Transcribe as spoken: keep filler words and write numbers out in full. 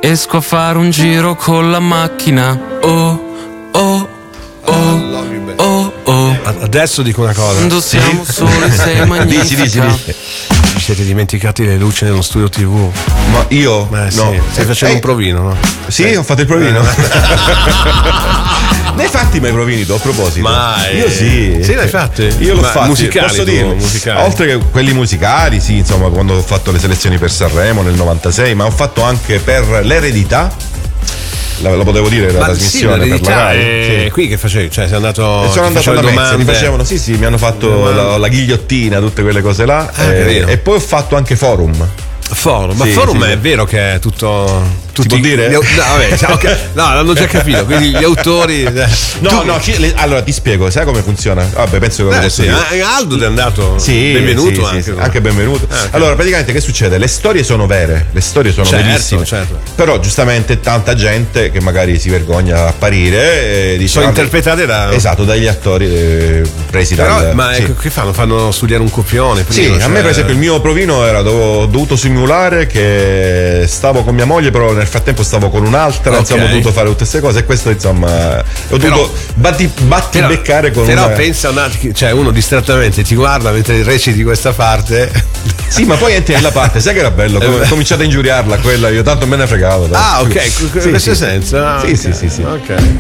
esco a fare un giro con la macchina. Oh, oh, oh, oh, oh. Adesso dico una cosa. Quando siamo soli sei magnifica. Dici, dici, dici. Vi siete dimenticati le luci nello studio tivù? Ma io? Beh, sì. No. Stai facendo Eh, un provino, no? Sì, Eh. ho fatto il provino. Ne hai fatti mai provini tu, a proposito? Mai. Io sì. Sì, l'hai fatti? Io l'ho Ma fatto. musicali, Posso tu, dirmi? musicali. Oltre che quelli musicali, sì, insomma, quando ho fatto le selezioni per Sanremo nel novantasei, ma ho fatto anche per l'eredità. La, la potevo dire la Ma trasmissione sì, per la Rai. è Sì. qui che facevi? Cioè sei andato E sono ti andato alla facevano Mezza, mi domande? facevano, sì sì, mi hanno fatto la, la ghigliottina, tutte quelle cose là. Ah, e, carino. e poi ho fatto anche forum. Forum, ma Sì, forum sì, è sì. vero che è tutto. Tutti, può dire? gli au- no, vabbè, cioè, ok, no, l'hanno già capito. Quindi gli autori. No, tu- no, ci- le- allora ti spiego, sai come funziona? Vabbè, penso che lo Eh, posso sì, dire. eh, Aldo è andato. Sì, benvenuto sì, anche. sì, sì, anche benvenuto. Ah, ok. Allora, praticamente che succede? Le storie sono vere, le storie sono Certo, verissime. certo. Però giustamente tanta gente che magari si vergogna a apparire e dice Sono "Ah, interpretate da. esatto, dagli attori eh, presi Però, dal ma sì. ecco, che fanno? Fanno studiare un copione Sì, prima, a cioè- me per esempio il mio provino era dovevo- ho dovuto simulare che stavo con mia moglie, però nel frattempo stavo con un'altra, Ok. insomma ho dovuto fare tutte queste cose e questo insomma ho Però- dovuto batti, batti Però, beccare con però una... pensa un attimo, cioè uno distrattamente ti guarda mentre reciti questa parte. Sì, ma poi entri nella parte, sai che era bello? Come, ho cominciato a ingiuriarla quella, io tanto me ne fregavo. dai. Ah, ok, Sì, in questo sì, senso. Ah, sì, ok. sì, sì, sì. Ok.